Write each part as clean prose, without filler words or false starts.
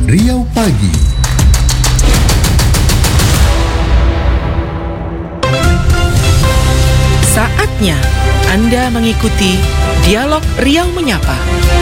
Riau Pagi. Saatnya Anda mengikuti Dialog Riau Menyapa.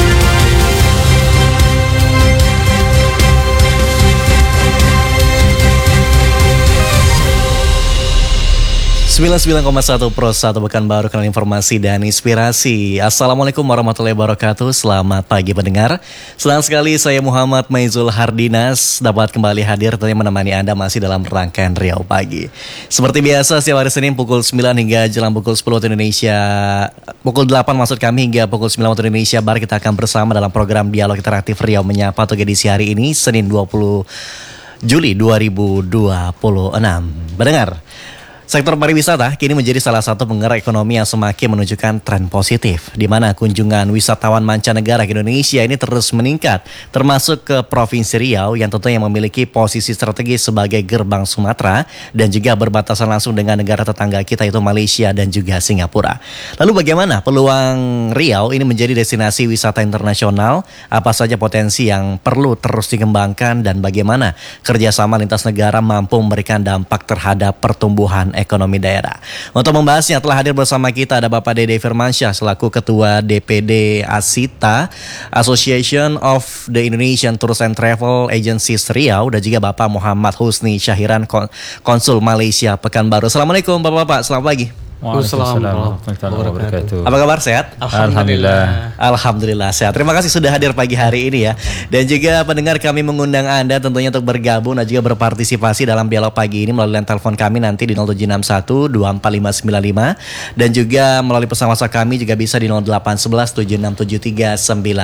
99,1 Pro 1 Pekanbaru, kanal informasi dan inspirasi. Assalamualaikum warahmatullahi wabarakatuh. Selamat pagi pendengar. Senang sekali saya Muhammad Maizul Hardinas dapat kembali hadir tentunya menemani Anda masih dalam rangkaian Riau Pagi. Seperti biasa setiap hari Senin pukul 9 hingga jelang pukul 10 waktu Indonesia, pukul 8 maksud kami hingga pukul 9 waktu Indonesia Barat, kita akan bersama dalam program Dialog Interaktif Riau Menyapa atau edisi hari ini Senin 20 Juli 2026. Mendengar, sektor pariwisata kini menjadi salah satu penggerak ekonomi yang semakin menunjukkan tren positif, di mana kunjungan wisatawan mancanegara ke Indonesia ini terus meningkat, termasuk ke Provinsi Riau yang tentunya memiliki posisi strategis sebagai gerbang Sumatera dan juga berbatasan langsung dengan negara tetangga kita yaitu Malaysia dan juga Singapura. Lalu bagaimana peluang Riau ini menjadi destinasi wisata internasional? Apa saja potensi yang perlu terus dikembangkan dan bagaimana kerjasama lintas negara mampu memberikan dampak terhadap pertumbuhan ekonomi daerah? Untuk membahasnya telah hadir bersama kita ada Bapak Dede Firmansyah selaku Ketua DPD ASITA, Association of the Indonesian Tours and Travel Agencies Riau, dan juga Bapak Muhammad Husni Syahiran, Konsul Malaysia Pekanbaru. Assalamualaikum Bapak-bapak, selamat pagi. Waalaikumsalam warahmatullahi wabarakatuh. Apa kabar, sehat? Alhamdulillah sehat. Terima kasih sudah hadir pagi hari ini ya. Dan juga pendengar, kami mengundang Anda tentunya untuk bergabung dan juga berpartisipasi dalam dialog pagi ini melalui line telepon kami nanti di 0761 24595 dan juga melalui pesan WhatsApp kami juga bisa di 0811 7673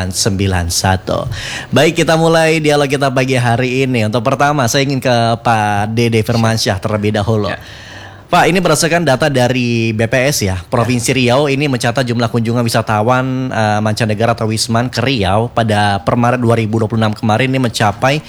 991. Baik, kita mulai dialog kita pagi hari ini. Untuk pertama saya ingin ke Pak Dede Firmansyah terlebih dahulu. Pak, ini berdasarkan data dari BPS ya, Provinsi Riau ini mencatat jumlah kunjungan wisatawan mancanegara atau Wisman ke Riau pada per Maret 2026 kemarin ini mencapai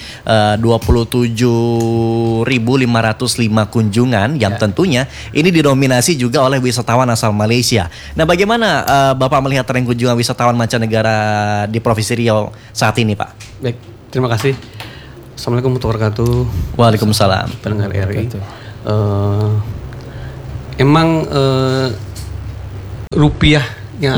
27.505 kunjungan yang tentunya ini didominasi juga oleh wisatawan asal Malaysia. Nah, bagaimana Bapak melihat tren kunjungan wisatawan mancanegara di Provinsi Riau saat ini, Pak? Baik, terima kasih. Assalamualaikum warahmatullahi wabarakatuh. Waalaikumsalam. Pendengar RI. Emang rupiah yang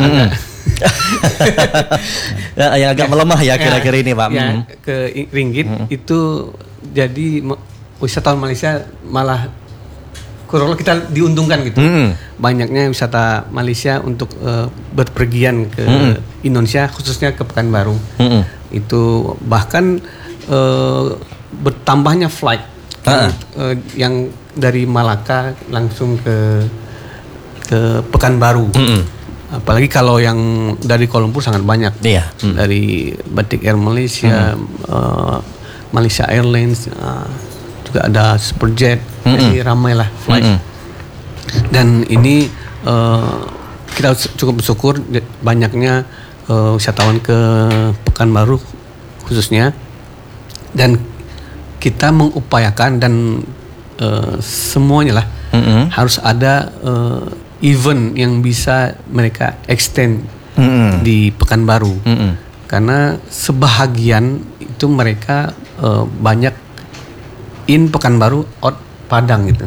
agak melemah ya kira-kira ini, Pak. Ya, ke ringgit itu jadi wisatawan Malaysia malah kurang kita diuntungkan gitu. Banyaknya wisata Malaysia untuk berpergian ke Indonesia, khususnya ke Pekanbaru. Itu bahkan bertambahnya flight yang dari Malaka langsung ke Pekanbaru. Apalagi kalau yang dari Kuala Lumpur sangat banyak. Dari Batik Air Malaysia, Malaysia Airlines, juga ada Superjet. Jadi ramailah flight. Dan ini kita cukup bersyukur banyaknya wisatawan ke Pekanbaru khususnya, dan kita mengupayakan dan semuanya lah harus ada event yang bisa mereka extend di Pekanbaru, karena sebahagian itu mereka banyak in Pekanbaru out Padang gitu.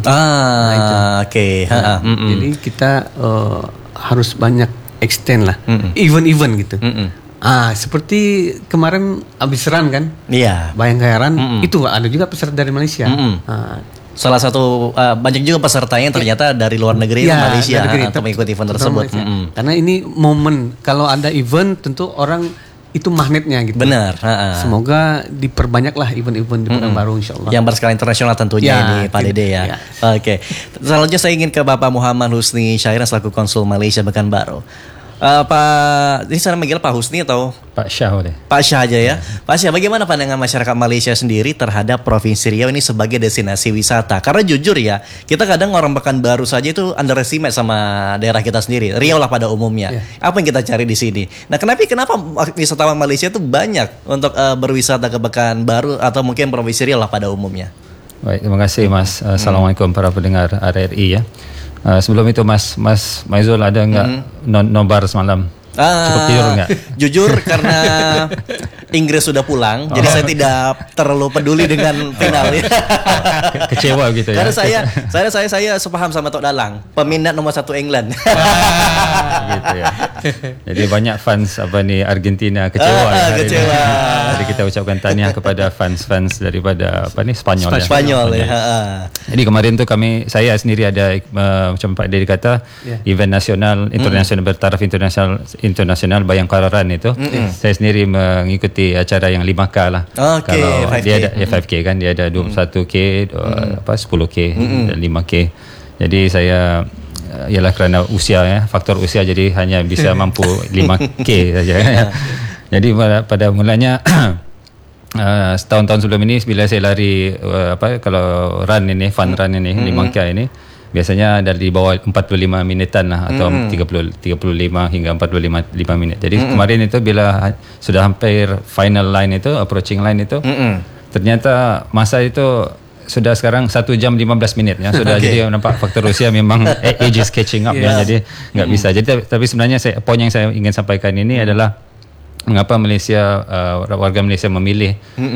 Oke. Jadi kita harus banyak extend lah event-event gitu. Seperti kemarin abis Ran kan? Iya. Bayangkara itu ada juga peserta dari Malaysia. Salah satu banyak juga pesertanya ternyata dari luar negeri, Malaysia untuk mengikuti event tersebut. Karena ini momen, kalau ada event tentu orang itu magnetnya gitu. Benar. Semoga diperbanyaklah event-event di Pekanbaru insyaallah. Yang berskala internasional tentunya ini Pak Dede ya. Oke. Selanjutnya saya ingin ke Bapak Muhammad Husni Syahiran selaku Konsul Malaysia Pekanbaru. Pak, ini saya manggil Pak Husni atau Pak Syah deh? Pak Syah aja ya. Pak Syah, bagaimana pandangan masyarakat Malaysia sendiri terhadap Provinsi Riau ini sebagai destinasi wisata? Karena jujur ya, kita kadang orang Pekanbaru saja itu underestimate sama daerah kita sendiri, Riau lah pada umumnya. Apa yang kita cari di sini? Nah, kenapa wisatawan Malaysia itu banyak untuk berwisata ke Pekanbaru atau mungkin Provinsi Riau lah pada umumnya? Baik, terima kasih Mas. Assalamualaikum para pendengar RRI ya. Sebelum itu Mas Maizul ada nggak nobar semalam? Cukup tidur nggak? Jujur karena Inggris sudah pulang, jadi saya tidak terlalu peduli dengan final ya. Kecewa gitu ya. Karena saya sepaham sama Tok Dalang, peminat nomor 1 England. Gitu ya. Jadi banyak fans Argentina kecewa. Kecewa. Jadi kita ucapkan tahniah kepada fans daripada Spanyol. Spanyol ya. Jadi kemarin tu saya sendiri ada macam Pak Dedi kata event nasional internasional bertaraf internasional Bayangkararan itu. Saya sendiri mengikuti acara yang 5K lah. Okay, kalau 5K. dia ada 5K kan, dia ada 21K, 10K dan 5K. Jadi saya ialah kerana usia faktor usia, jadi hanya bisa mampu 5K saja. Jadi pada mulanya setahun-tahun sebelum ini bila saya lari kalau fun run ini 5K ini biasanya dari bawah 45 minitan lah, atau 35 hingga 45 minit. Jadi kemarin itu bila sudah hampir final line itu, approaching line itu, ternyata masa itu sudah sekarang 1 jam 15 minit ya. Sudah Jadi nampak faktor usia memang age is catching up ya. Jadi enggak bisa. Jadi tapi sebenarnya poin yang saya ingin sampaikan ini adalah mengapa Malaysia warga Malaysia memilih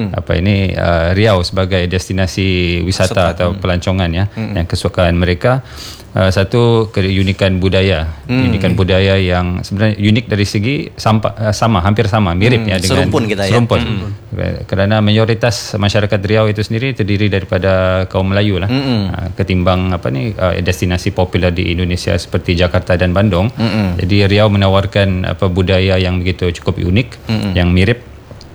Riau sebagai destinasi wisata atau pelancongan ya, yang kesukaan mereka. Satu, keunikan budaya, unikan budaya yang sebenarnya unik dari segi hampir sama, mirip ya dengan serumpun kita serumpun. Kerana mayoritas masyarakat Riau itu sendiri terdiri daripada kaum Melayu lah, ketimbang destinasi popular di Indonesia seperti Jakarta dan Bandung. Jadi Riau menawarkan budaya yang begitu cukup unik, yang mirip.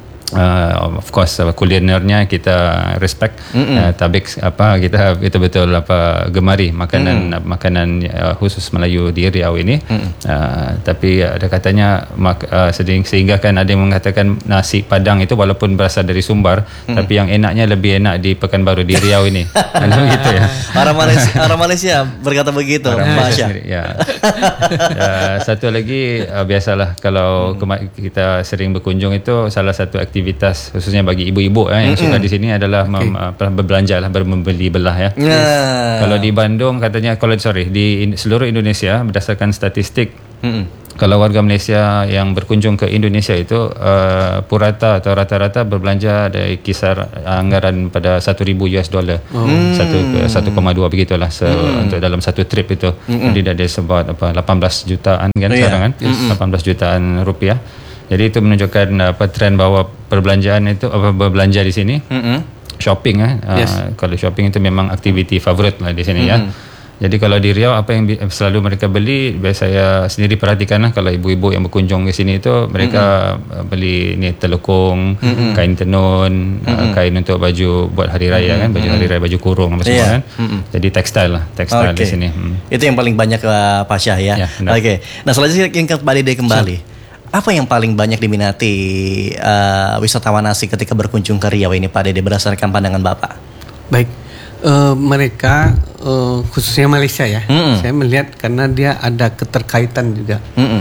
Of course kulinernya kita respect, tabik kita betul-betul gemari makanan khusus Melayu di Riau ini. Tapi ada katanya sehingga kan ada yang mengatakan nasi Padang itu walaupun berasal dari Sumbar, tapi yang enaknya lebih enak di Pekanbaru, di Riau ini. Gitu ya. Orang Malaysia berkata begitu. Malaysia sendiri, ya. Satu lagi biasalah kalau kita sering berkunjung itu, salah satu aktivitas khususnya bagi ibu-ibu yang suka di sini adalah berbelanja lah, membeli belah ya. Kalau di Bandung katanya, di seluruh Indonesia berdasarkan statistik, kalau warga Malaysia yang berkunjung ke Indonesia itu purata atau rata-rata berbelanja dari kisar anggaran pada $1,000 1,2 begitulah untuk dalam satu trip itu. Jadi ada sebab 18 jutaan kan sekarang kan, 18 jutaan rupiah. Jadi itu menunjukkan trend bahawa perbelanjaan itu berbelanja di sini, shopping kalau shopping itu memang aktiviti favorit lah di sini ya. Jadi kalau di Riau apa yang selalu mereka beli, saya sendiri perhatikan lah, kalau ibu-ibu yang berkunjung ke sini itu mereka beli telekung, kain tenun, kain untuk baju buat hari raya kan, baju hari raya, baju kurung apa semua kan. Jadi tekstil di sini. Itu yang paling banyak Pak Syah ya. Oke. Nah, selanjutnya ingin ke Pak Dede kembali. Apa yang paling banyak diminati wisatawan asing ketika berkunjung ke Riau ini, Pak Dede, berdasarkan pandangan Bapak? Baik, mereka khususnya Malaysia ya, saya melihat karena dia ada keterkaitan juga,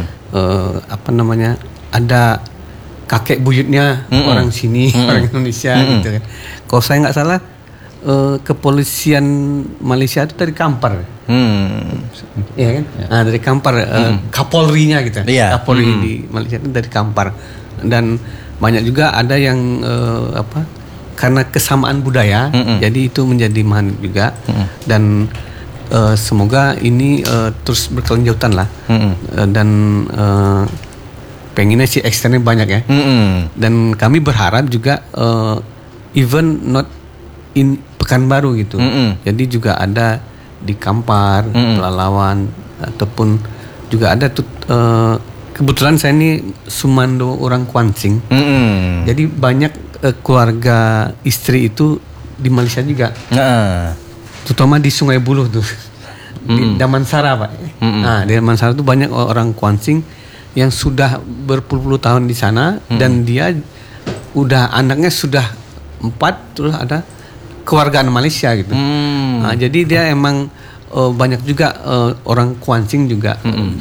ada kakek buyutnya orang sini, orang Indonesia gitu kan. Kalau saya nggak salah, kepolisian Malaysia itu dari Kampar. Iya kan? Nah, dari Kampar, Kapolrinya gitu. Kapolri di Malaysia itu dari Kampar. Dan banyak juga ada yang karena kesamaan budaya, jadi itu menjadi magnet juga. Dan semoga ini terus berkelanjutan lah. Dan pengennya sih eksternnya banyak ya. Dan kami berharap juga even not in Pekanbaru gitu. Jadi juga ada di Kampar, Pelalawan, ataupun juga ada kebetulan saya ini Sumando orang Kuansing. Jadi banyak keluarga istri itu di Malaysia juga. Terutama di Sungai Buloh tuh. Di Damansara, Pak. Nah, di Damansara itu banyak orang Kuansing yang sudah berpuluh-puluh tahun di sana, dan dia anaknya sudah 4, terus ada kewargaan Malaysia gitu. Nah, jadi dia emang banyak juga orang Kuansing juga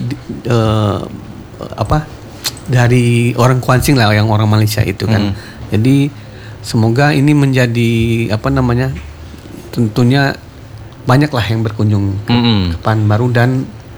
dari orang Kuansing lah, yang orang Malaysia itu kan. Jadi semoga ini menjadi tentunya banyaklah yang berkunjung ke Pekanbaru, dan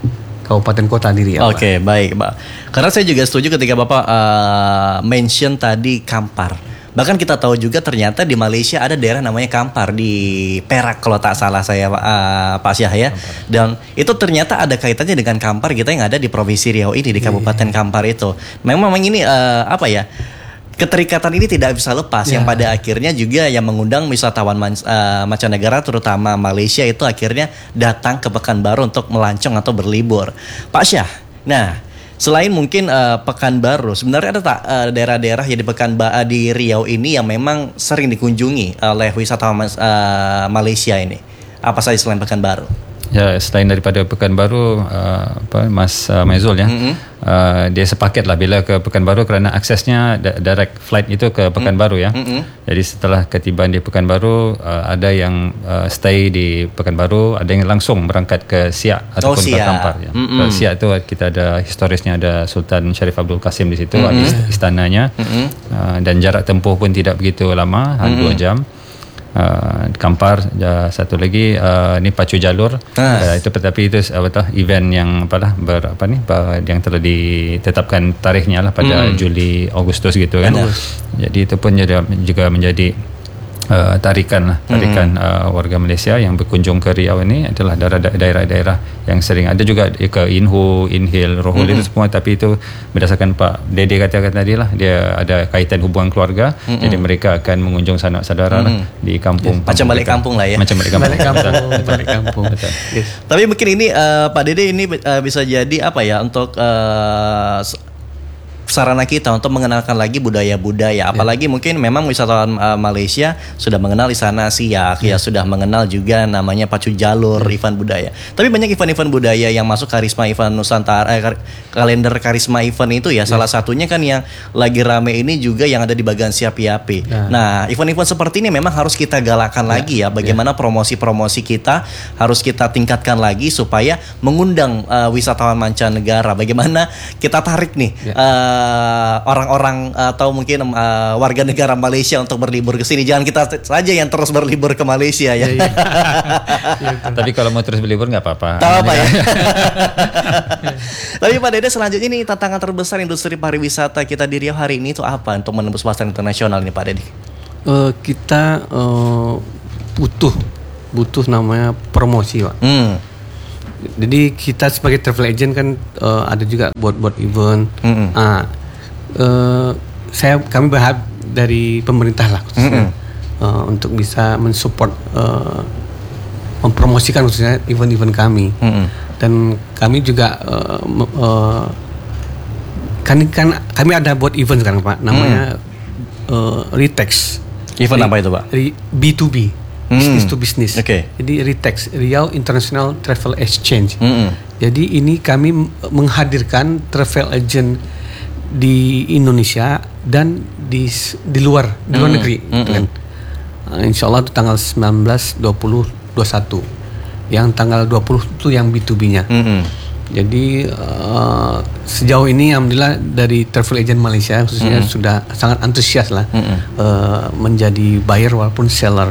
kabupaten kota di Riau. Oke, baik, Pak. Karena saya juga setuju ketika Bapak mention tadi Kampar. Bahkan kita tahu juga ternyata di Malaysia ada daerah namanya Kampar di Perak kalau tak salah saya Pak Syah ya. Dan itu ternyata ada kaitannya dengan Kampar kita yang ada di Provinsi Riau ini di Kabupaten Kampar itu. Memang ini keterikatan ini tidak bisa lepas yang pada akhirnya juga yang mengundang wisatawan mancanegara terutama Malaysia itu akhirnya datang ke Pekanbaru untuk melancong atau berlibur. Pak Syah, nah selain mungkin Pekanbaru, sebenarnya ada tak daerah-daerah yang di Riau ini yang memang sering dikunjungi oleh wisatawan Malaysia ini? Apa saja selain Pekanbaru? Ya, selain daripada Pekanbaru, Mas Maizul ya, dia sepaket lah bila ke Pekanbaru kerana aksesnya direct flight itu ke Pekanbaru ya. Jadi setelah ketibaan di Pekanbaru, ada yang stay di Pekanbaru, ada yang langsung berangkat ke Siak ataupun ke Kampar. Ya. Siak itu kita ada historisnya, ada Sultan Syarif Abdul Qasim di situ, ada istananya, dan jarak tempuh pun tidak begitu lama, 2 jam. Kampar satu lagi ni pacu jalur itu tetapi itu event yang yang telah ditetapkan tarikhnya lah pada Juli Agustus gitu kan. Jadi itu pun juga menjadi tarikan warga Malaysia yang berkunjung ke Riau ini adalah daerah-daerah yang sering ada juga ke Inhu, Inhil, Rohul itu semua, tapi itu berdasarkan Pak Dede katakan tadi lah, dia ada kaitan hubungan keluarga, jadi mereka akan mengunjung sanak saudara lah di kampung. Macam balik kampung lah ya. Macam balik kampung. Betul. Tapi mungkin ini Pak Dede ini bisa jadi apa ya untuk sarana kita untuk mengenalkan lagi budaya-budaya, apalagi mungkin memang wisatawan Malaysia sudah mengenal di sana Siak, ya sudah mengenal juga namanya pacu jalur, event budaya. Tapi banyak event-event budaya yang masuk karisma event Nusantara, kalender karisma event itu ya. Salah satunya kan yang lagi rame ini juga yang ada di Bagan Siapi-Api. Nah, event-event seperti ini memang harus kita galakan lagi ya. Bagaimana promosi-promosi kita harus kita tingkatkan lagi supaya mengundang wisatawan mancanegara. Bagaimana kita tarik nih orang-orang atau mungkin warga negara Malaysia untuk berlibur ke sini. Jangan kita saja yang terus berlibur ke Malaysia ya. Tapi kalau mau terus berlibur nggak apa-apa. Tak apa ya. Tapi Pak Dede, selanjutnya ini tantangan terbesar industri pariwisata kita di Riau hari ini itu apa untuk menembus pasar internasional ini Pak Dede? Kita butuh namanya promosi Pak. Jadi kita sebagai travel agent kan ada juga buat event. Kami berharap dari pemerintah lah khususnya untuk bisa mensupport mempromosikan khususnya event-event kami. Dan kami juga kan kami ada buat event sekarang Pak, namanya Ritex. Event apa itu Pak? B2B. Business to business. Jadi Ritex, Riau International Travel Exchange. Jadi ini kami menghadirkan travel agent di Indonesia dan di luar negeri, gitu kan. Insya Allah itu tanggal 19, 20, 21. Yang tanggal 20 itu yang B2B-nya. Jadi sejauh ini alhamdulillah dari travel agent Malaysia khususnya sudah sangat antusias lah menjadi buyer walaupun seller.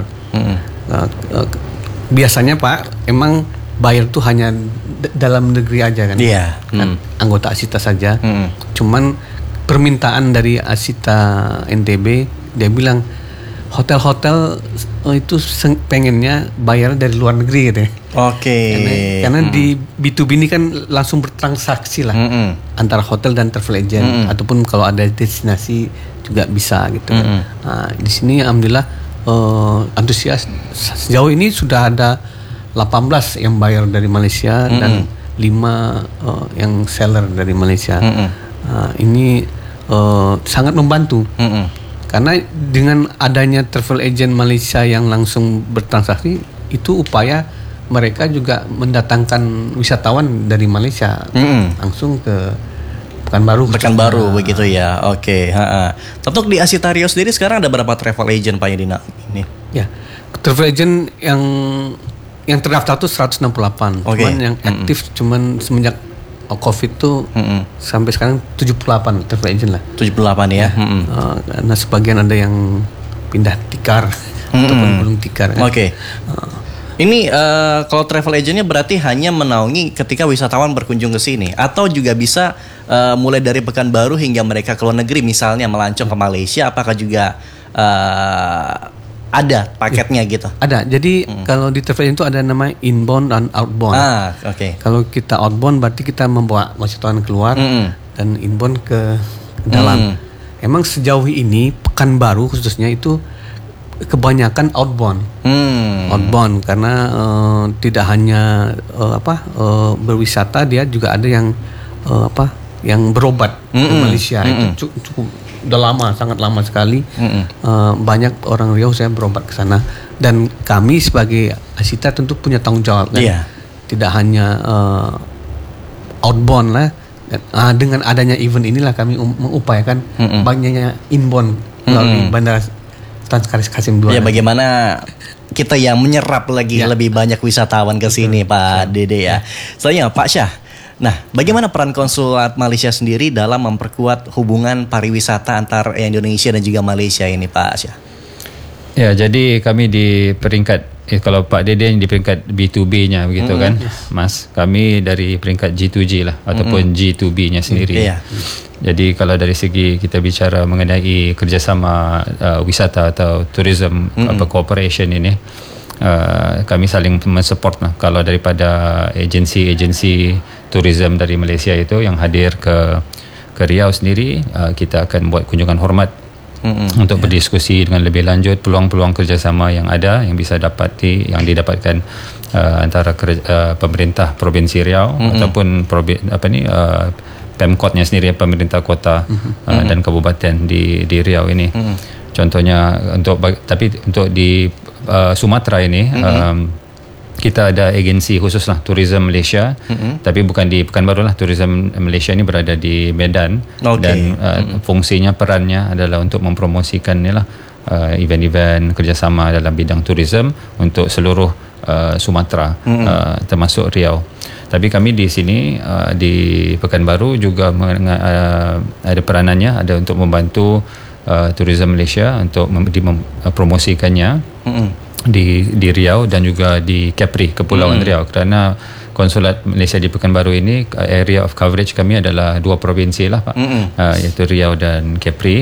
Biasanya Pak, emang buyer tuh hanya dalam negeri aja kan, kan anggota Asita saja. Cuman permintaan dari Asita NTB, dia bilang hotel-hotel itu pengennya buyer dari luar negeri gitu ya. Karena di B2B ini kan langsung bertransaksi lah antara hotel dan travel agent, ataupun kalau ada destinasi juga bisa gitu kan. Nah, di sini alhamdulillah antusias. Sejauh ini sudah ada 18 yang bayar dari Malaysia dan 5 yang seller dari Malaysia. Ini sangat membantu karena dengan adanya travel agent Malaysia yang langsung bertransaksi, itu upaya mereka juga mendatangkan wisatawan dari Malaysia langsung ke Pekanbaru begitu ya. Untuk di Asita Riau sendiri sekarang ada berapa travel agent Pak Yadina ini? Ya, travel agent yang terdaftar tuh 168. Cuman yang aktif cuman semenjak Covid tuh sampai sekarang 78 travel agent lah. 78 ya. Karena sebagian ada yang pindah tikar ataupun belum tikar kan. Ini kalau travel agentnya berarti hanya menaungi ketika wisatawan berkunjung ke sini, atau juga bisa mulai dari Pekanbaru hingga mereka ke luar negeri, misalnya melancong ke Malaysia, apakah juga ada paketnya gitu? Ada. Jadi kalau di travel agent itu ada nama inbound dan outbound. Oke. Kalau kita outbound berarti kita membawa wisatawan keluar, dan inbound ke dalam. Emang sejauh ini Pekanbaru khususnya itu kebanyakan outbound. Outbound karena tidak hanya berwisata, dia juga ada yang yang berobat ke Malaysia. Itu cukup udah lama, sangat lama sekali. Banyak orang Riau saya berobat ke sana, dan kami sebagai Asita tentu punya tanggung jawab kan. Tidak hanya outbound lah. Dengan adanya event inilah kami mengupayakan banyaknya inbound melalui bandara Tan Sri Kasim II. Ya, bagaimana kita yang menyerap lagi lebih banyak wisatawan ke sini, Pak Dede ya. Selanjutnya Pak Syah. Nah, bagaimana peran konsulat Malaysia sendiri dalam memperkuat hubungan pariwisata antar Indonesia dan juga Malaysia ini, Pak Syah? Ya, jadi kami di peringkat kalau Pak Dede di peringkat B2B-nya begitu kan, Mas. Kami dari peringkat G2G lah ataupun G2B-nya sendiri. Jadi kalau dari segi kita bicara mengenai kerjasama wisata atau tourism cooperation ini, kami saling mensupport lah. Kalau daripada agensi tourism dari Malaysia itu yang hadir ke Riau sendiri, kita akan buat kunjungan hormat untuk berdiskusi dengan lebih lanjut peluang-peluang kerjasama yang ada, yang bisa didapatkan antara pemerintah Provinsi Riau ataupun Pemkotnya sendiri, pemerintah kota dan kabupaten di Riau ini. Contohnya untuk di Sumatera ini kita ada agensi khusus lah, Tourism Malaysia, tapi bukan di Pekanbaru lah. Tourism Malaysia ini berada di Medan, dan fungsinya, perannya adalah untuk mempromosikan event-event kerjasama dalam bidang tourism untuk seluruh Sumatera, termasuk Riau. Tapi kami di sini di Pekanbaru juga ada peranannya, ada untuk membantu Tourism Malaysia untuk mempromosikannya di Riau dan juga di Kepri, Kepulauan Riau, kerana konsulat Malaysia di Pekanbaru ini area of coverage kami adalah 2 provinsi lah, Pak, iaitu Riau dan Kepri.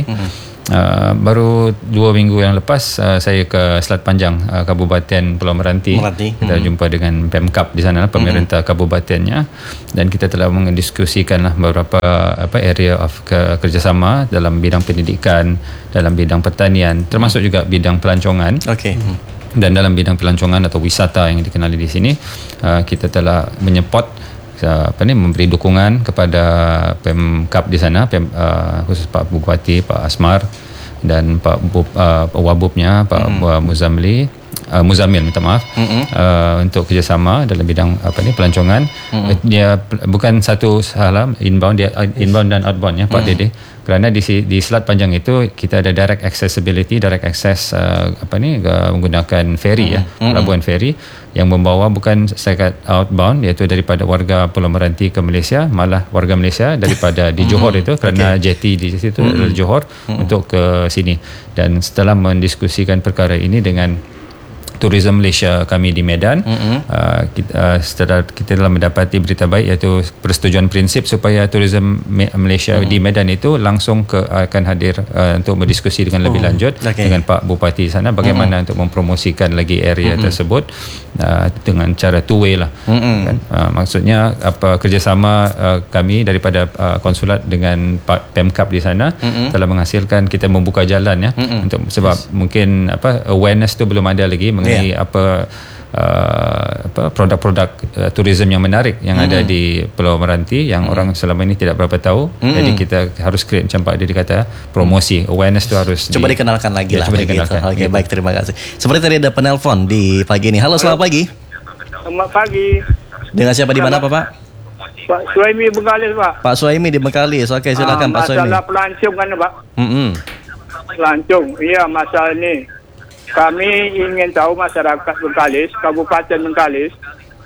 Baru 2 minggu yang lepas saya ke Selat Panjang, Kabupaten Pulau Meranti. Kita jumpa dengan Pemkap di sana, pemerintah kabupatennya, dan kita telah mendiskusikan beberapa area of kerjasama dalam bidang pendidikan, dalam bidang pertanian, termasuk juga bidang pelancongan. Dan dalam bidang pelancongan atau wisata yang dikenali di sini, kita telah menyepot memberi dukungan kepada Pemkap di sana, khusus Pak Bupati Pak Asmar dan Pak Wabubnya Pak Muzamil, minta maaf, untuk kerjasama dalam bidang pelancongan. Dia bukan satu salah inbound dan outbound ya, Pak Dede, kerana di Selat Panjang itu kita ada direct access menggunakan ferry pelabuhan ferry yang membawa bukan setakat outbound, iaitu daripada warga Pulau Meranti ke Malaysia, malah warga Malaysia daripada di Johor itu, kerana jeti di situ adalah Johor, untuk ke sini. Dan setelah mendiskusikan perkara ini dengan Tourism Malaysia kami di Medan, kita telah mendapati berita baik, iaitu persetujuan prinsip supaya Tourism Malaysia di Medan itu langsung akan hadir untuk berdiskusi dengan lebih lanjut dengan Pak Bupati sana, bagaimana untuk mempromosikan lagi area tersebut dengan cara two way lah. Maksudnya kerjasama kami daripada konsulat dengan Pak Pemkap di sana telah menghasilkan kita membuka jalan untuk, sebab mungkin awareness tu belum ada lagi mengenai produk-produk tourism yang menarik yang ada di Pulau Meranti, yang orang selama ini tidak berapa tahu. Jadi kita harus create, macam Pak Dede kata, promosi, awareness tu harus coba dikenalkan lagi lah. Oke, baik, terima kasih. Seperti tadi ada penelpon di pagi ini. Halo, selamat pagi. Selamat pagi. Dengan siapa, di mana Pak? Pak Suhaimi Bengkalis, Pak. Pak Suhaimi di Bengkalis. Oke, silakan Pak Suhaimi. Masalah pelancong kan, Pak? Pelancong, iya, masalah ini. Kami ingin tahu masyarakat Bengkalis, Kabupaten Bengkalis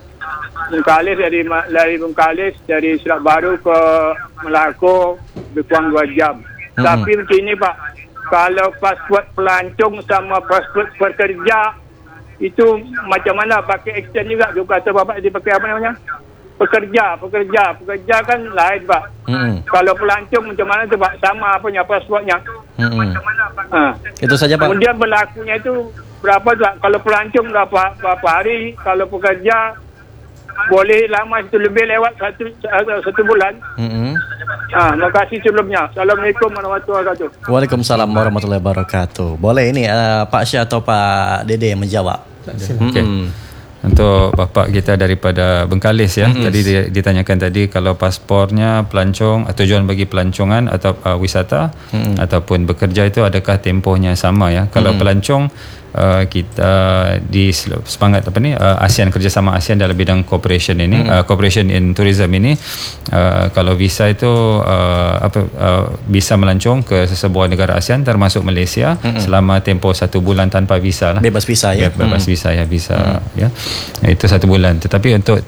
dari Bengkalis, dari Selat Baru ke Melaka lebih kurang 2 jam. Tapi begini, Pak, kalau pasport pelancong sama pasport pekerja itu macam mana pakai action juga. Dia kata bapak dia pakai apa namanya? Pekerja kan lain Pak. Kalau pelancong macam mana tu Pak? Sama apanya paspornya. Itu saja Pak. Kemudian berlakunya itu berapa tu Pak? Kalau pelancong berapa hari, kalau pekerja boleh lama itu lebih lewat satu bulan. Terima kasih sebelumnya. Assalamualaikum warahmatullahi wabarakatuh. Waalaikumsalam warahmatullahi wabarakatuh. Boleh ini Pak Syah atau Pak Dede yang menjawab. Okay. Untuk bapa kita daripada Bengkalis ya, tadi ditanyakan tadi kalau paspornya pelancong, tujuan bagi pelancongan atau wisata ataupun bekerja itu adakah tempohnya sama ya. Kalau pelancong kita di semangat ASEAN, kerjasama ASEAN dalam bidang cooperation ini, cooperation in tourism ini, kalau visa itu bisa melancong ke sesebuah negara ASEAN termasuk Malaysia selama tempoh 1 bulan tanpa visa lah. Bebas visa ya. Bebas visa ya, visa ya. Itu 1 bulan. Tetapi untuk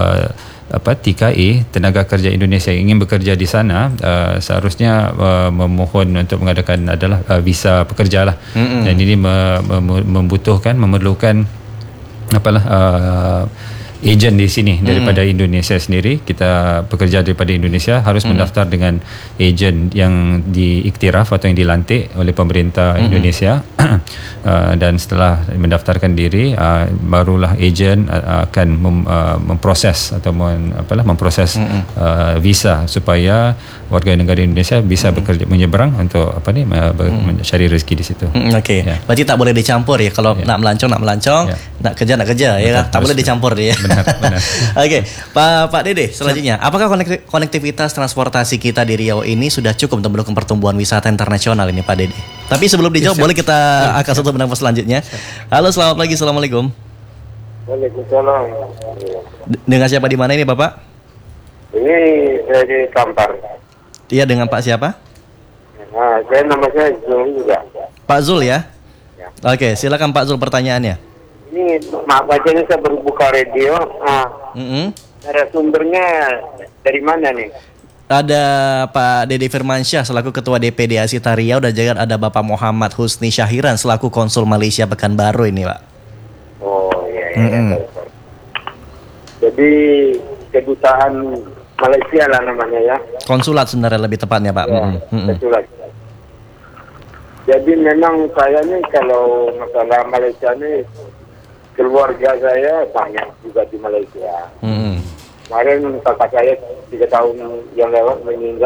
TKI, tenaga kerja Indonesia yang ingin bekerja di sana, seharusnya memohon untuk mengadakan adalah visa pekerja lah. Dan ini memerlukan ejen di sini daripada Indonesia sendiri. Kita pekerja daripada Indonesia harus mendaftar dengan ejen yang diiktiraf atau yang dilantik oleh pemerintah Indonesia. Dan setelah mendaftarkan diri, barulah ejen akan memproses atau memproses visa supaya warga negara Indonesia bisa bekerja, menyeberang untuk mencari rezeki di situ. Okey. Ya. Berarti tak boleh dicampur ya. Kalau nak melancong, nak kerja ya. Tak boleh dicampur dia. Benar. Okey, Pak Dede, selanjutnya, apakah konektivitas transportasi kita di Riau ini sudah cukup untuk mendukung pertumbuhan wisata internasional ini, Pak Dede? Tapi sebelum dijawab, boleh kita akan satu benang selanjutnya. Halo, selamat pagi, assalamualaikum. Waalaikumsalam. Dengan siapa di mana ini, Bapak? Ini dari Kampar. Iya, dengan Pak siapa? Saya nama saya Zul juga. Pak Zul ya? Oke, silakan Pak Zul pertanyaannya. Ini maaf aja nih, saya baru buka radio. Sumbernya dari mana nih? Ada Pak Dede Firmansyah selaku Ketua DPD Asita Riau dan juga ada Bapak Muhammad Husni Syahiran selaku Konsul Malaysia Pekanbaru ini, Pak. Oh iya. Jadi kedutaan Malaysia lah namanya ya. Konsulat sebenarnya lebih tepatnya, Pak. Konsulat. Jadi memang saya nih kalau masalah Malaysia nih, keluarga saya banyak juga di Malaysia. Kemarin kakak saya 3 tahun yang lewat meninggal